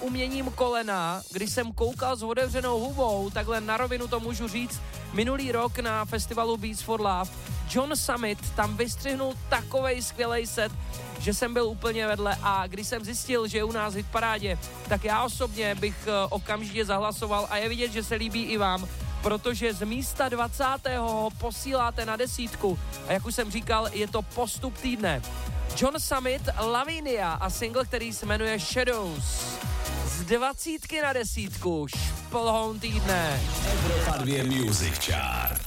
uměním kolena, když jsem koukal s otevřenou hubou, takhle na rovinu to můžu říct, minulý rok na festivalu Beats for Love, John Summit tam vystřihnul takovej skvělej set, že jsem byl úplně vedle a když jsem zjistil, že je u nás v hitparádě, tak já osobně bych okamžitě zahlasoval a je vidět, že se líbí i vám, protože z místa 20. ho posíláte na 10. A jak už jsem říkal, je to postup týdne. John Summit, Lavinia a single, který se jmenuje Shadows. Z 20 na 10. Šplhoun týdne. Evropa 2 Music Chart.